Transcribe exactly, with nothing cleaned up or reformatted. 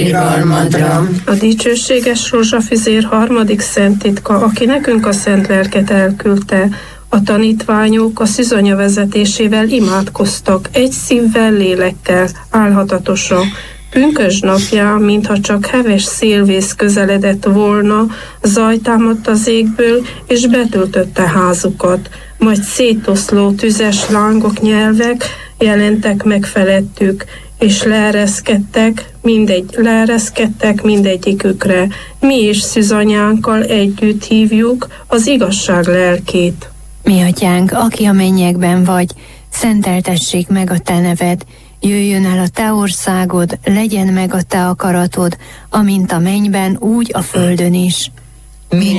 irgalmadra. A dicsőséges rózsafüzér harmadik szent titka, aki nekünk a szent lelket elküldte. A tanítványok a szűzanya vezetésével imádkoztak, egy szívvel, lélekkel, álhatatosan. Pünkösd napján, mintha csak heves szélvész közeledett volna, zaj támadt az égből, és betöltötte házukat. Majd szétoszló tüzes lángok, nyelvek jelentek meg felettük, és leereszkedtek, mindegy, leereszkedtek mindegyikükre. Mi is szűzanyánkkal együtt hívjuk az igazság lelkét. Mi atyánk, aki a mennyekben vagy, szenteltessék meg a te neved, jöjjön el a te országod, legyen meg a te akaratod, amint a mennyben, úgy a földön is. Minden